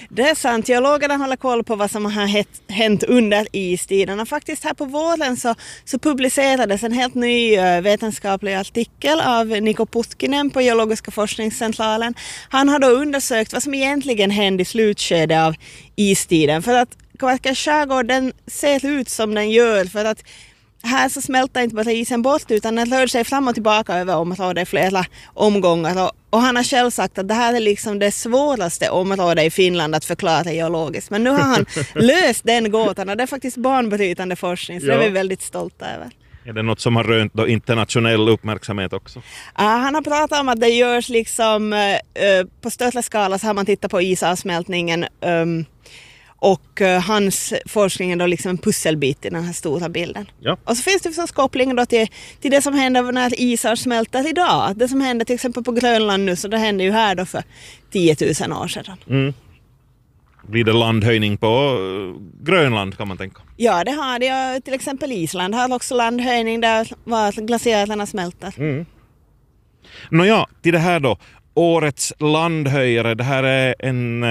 Det är sant. Geologerna håller koll på vad som har hänt under istiden. Och faktiskt här på våren så publicerades en helt ny vetenskaplig artikel av Niko Putkinen på Geologiska forskningscentralen. Han har då undersökt vad som egentligen hände i slutskedet av istiden. För att Kvarken skärgård, den ser ut som den gör för att här så smälter inte bara isen bort utan den rör sig fram och tillbaka över området i flera omgångar. Och han har själv sagt att det här är liksom det svåraste området i Finland att förklara geologiskt. Men nu har han löst den gåtan och det är faktiskt banbrytande forskning så det är vi väldigt stolta över. Är det något som har rönt då internationell uppmärksamhet också? Han har pratat om att det görs liksom på större skala så har man tittat på isavsmältningen och hans forskning är då liksom en pusselbit i den här stora bilden. Ja. Och så finns det förstås kopplingar då till det som händer när isar smälter idag. Det som händer till exempel på Grönland nu, så det händer ju här då för 10 000 år sedan. Mm. Blir det landhöjning på Grönland kan man tänka? Ja, det har det. Till exempel Island har också landhöjning där glaciärerna smälter. Mm. Nåja, till det här då. Årets landhöjare, det här är en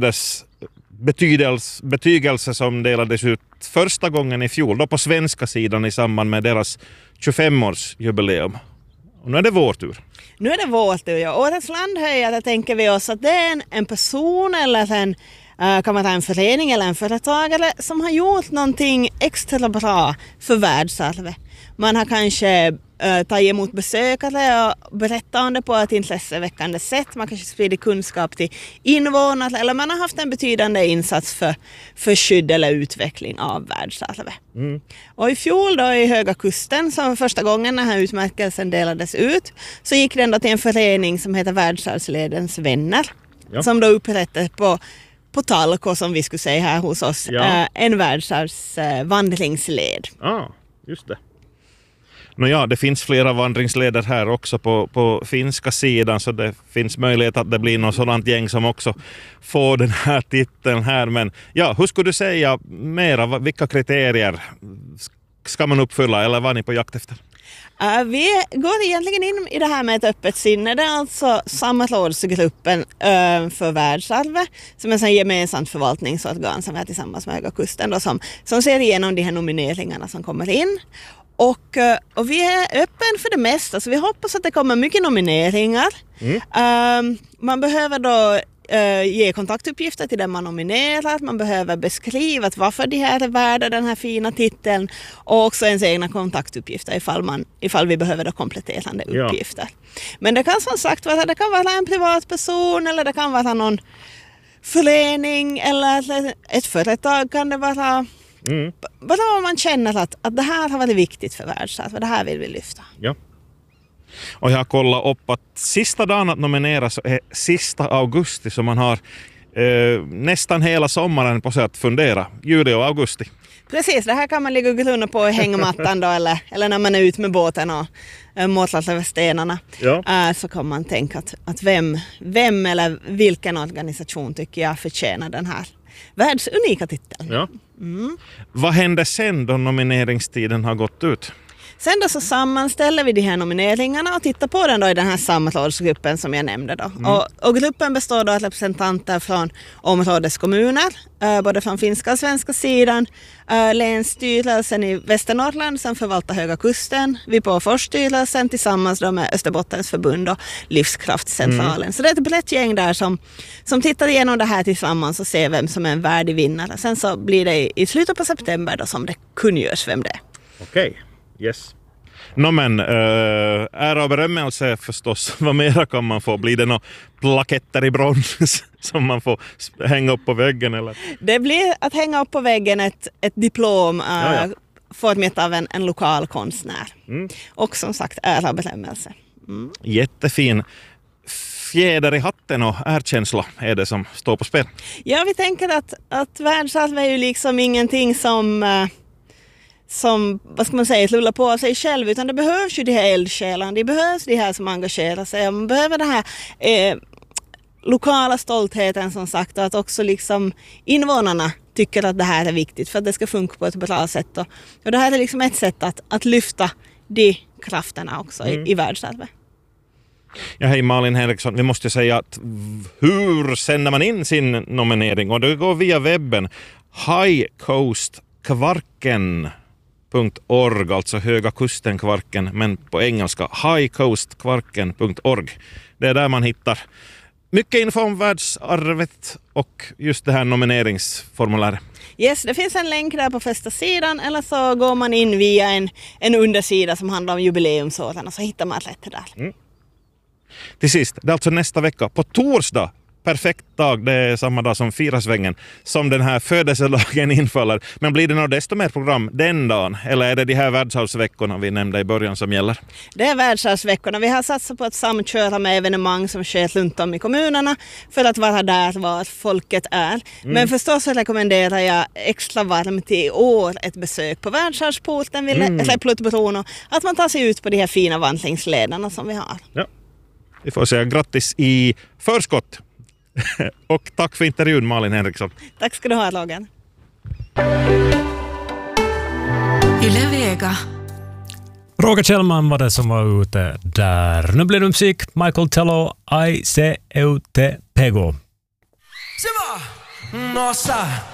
betygelse som delades ut första gången i fjol då på svenska sidan i samband med deras 25-årsjubileum. Och nu är det vår tur. Nu är det vår tur, ja. Årets landhöjare tänker vi oss att det är en person eller kan man ta en förening eller en företagare som har gjort någonting extra bra för världsarvet. Man har kanske tagit emot besökare och berättat om det på ett intresseväckande sätt. Man kanske sprider kunskap till invånare eller man har haft en betydande insats för skydd eller utveckling av världsarvet. Mm. Och i fjol då i Höga Kusten, som första gången den här utmärkelsen delades ut, så gick den då till en förening som heter Världsarvsledens vänner. Ja. Som då upprättade på Talko, som vi skulle säga här hos oss, en världsarvsvandringsled. Ja, just det. Nåja, det finns flera vandringsleder här också på finska sidan så det finns möjlighet att det blir något sådant gäng som också får den här titeln här. Men ja, hur skulle du säga mera? Vilka kriterier ska man uppfylla eller vad är ni på jakt efter? Vi går egentligen in i det här med ett öppet sinne. Det är alltså samrådsgruppen för världsarvet som är en gemensamt förvaltningsorgan som är tillsammans med Höga Kusten då, som ser igenom de här nomineringarna som kommer in. Och vi är öppen för det mesta, så vi hoppas att det kommer mycket nomineringar. Man behöver då ge kontaktuppgifter till den man nominerar. Man behöver beskriva varför de här är värda den här fina titeln och också ens egna kontaktuppgifter ifall vi behöver då kompletterande uppgifter. Ja. Men det kan som sagt vara, det kan vara en privatperson eller det kan vara någon förening eller ett företag kan det vara. Bara om man känner att det här har varit viktigt för världsarvet, det här vill vi lyfta. Ja. Och jag har kollat upp att sista dagen att nomineras är sista augusti, så man har nästan hela sommaren på sig att fundera. Juli och augusti. Precis, det här kan man ligga och grunna på i hängmattan då, eller när man är ute med båten och måtlat över stenarna. Ja. Så kan man tänka att vem eller vilken organisation tycker jag förtjänar den här världsunika titeln. Ja. Vad händer sen då nomineringstiden har gått ut? Sen då så sammanställer vi de här nomineringarna och tittar på den då i den här samrådsgruppen som jag nämnde då. Och gruppen består då av representanter från områdets kommuner, både från finska och svenska sidan, länsstyrelsen i Västernorrland som förvaltar Höga Kusten, vi på Forsstyrelsen tillsammans då med Österbottens förbund och Livskraftscentralen. Så det är ett brett gäng där som tittar igenom det här tillsammans och ser vem som är en värdig vinnare. Sen så blir det i slutet på september då som det kungörs vem det är. Okej. Yes. Men ära och berömmelse förstås. Vad mera kan man få? Blir det några plaketter i brons som man får hänga upp på väggen? Eller? Det blir att hänga upp på väggen ett diplom format av en lokal konstnär. Och som sagt ära och berömmelse. Jättefin fjäder i hatten och erkänsla är det som står på spel. Ja, vi tänker att världsarv är ju liksom ingenting som vad ska man säga, lullar på sig själv, utan det behövs ju de här eldsjälarna, det behövs de här som engagerar sig, man behöver den här lokala stoltheten som sagt, och att också liksom invånarna tycker att det här är viktigt för att det ska funka på ett bra sätt och det här är liksom ett sätt att lyfta de krafterna också i världsarvet. Ja hej Malin Henriksson, vi måste säga att hur sänder man in sin nominering? Och det går via webben highcoastkvarken.org, alltså Höga Kusten Kvarken, men på engelska highcoastkvarken.org. Det är där man hittar mycket info om världsarvet och just det här nomineringsformuläret. Yes, det finns en länk där på första sidan, eller så går man in via en undersida som handlar om jubileumsåren och så hittar man ett lätt där. Till sist, det är alltså nästa vecka på torsdag. Perfekt dag, det är samma dag som Firasvängen som den här födelsedagen infaller. Men blir det något desto mer program den dagen? Eller är det de här världshavsveckorna vi nämnde i början som gäller? Det är världshavsveckorna. Vi har satsat på att samköra med evenemang som sker runt om i kommunerna för att vara där var folket är. Men förstås så rekommenderar jag extra varmt i år ett besök på världshavsporten vid Pluttbron, att man tar sig ut på de här fina vandringslederna som vi har. Ja. Vi får säga grattis i förskott. Och tack för intervjun Malin Henriksson. Tack ska du ha, Logan. Yle Vega. Roger Kjellman var det som var ute där. Nu blir det musik. Michael Tello, I se ut pego. Se va, nossa.